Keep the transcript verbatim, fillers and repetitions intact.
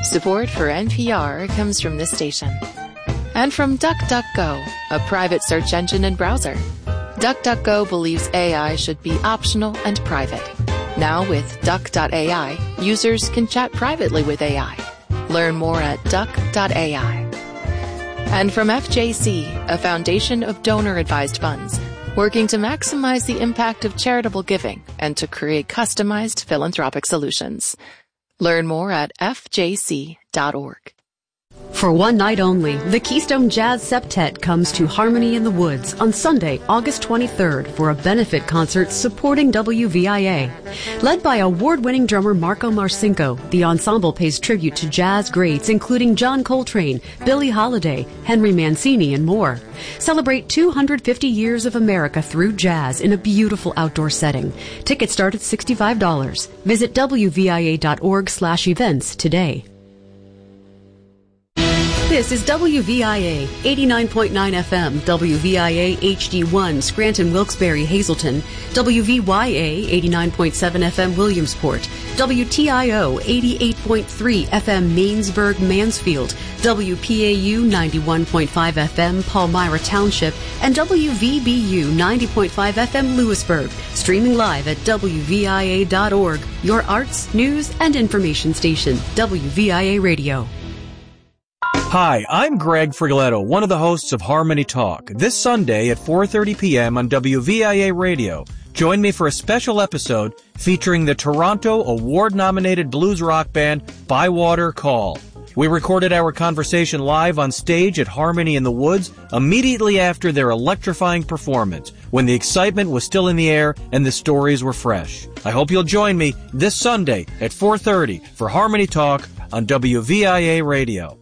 Support for N P R comes from this station. And from DuckDuckGo, a private search engine and browser. DuckDuckGo believes A I should be optional and private. Now with Duck dot A I, users can chat privately with A I. Learn more at Duck dot A I. And from F J C, a foundation of donor-advised funds, working to maximize the impact of charitable giving and to create customized philanthropic solutions. Learn more at F J C dot org. For one night only, the Keystone Jazz Septet comes to Harmony in the Woods on Sunday, August twenty-third for a benefit concert supporting W V I A. Led by award-winning drummer Marco Marcinko, the ensemble pays tribute to jazz greats including John Coltrane, Billie Holiday, Henry Mancini, and more. Celebrate two hundred fifty years of America through jazz in a beautiful outdoor setting. Tickets start at sixty-five dollars. Visit W V I A dot org slash events today. This is W V I A eighty-nine point nine F M, W V I A H D one, Scranton, Wilkes-Barre, Hazleton, W V Y A eighty-nine point seven F M, Williamsport, W T I O eighty-eight point three F M, Mainsburg, Mansfield, W P A U ninety-one point five F M, Palmyra Township, and W V B U ninety point five F M, Lewisburg. Streaming live at W V I A dot org, your arts, news, and information station, W V I A Radio. Hi, I'm Greg Frigoletto, one of the hosts of Harmony Talk. This Sunday at four thirty p.m. on W V I A Radio, join me for a special episode featuring the Toronto award-nominated blues rock band Bywater Call. We recorded our conversation live on stage at Harmony in the Woods immediately after their electrifying performance, when the excitement was still in the air and the stories were fresh. I hope you'll join me this Sunday at four thirty for Harmony Talk on W V I A Radio.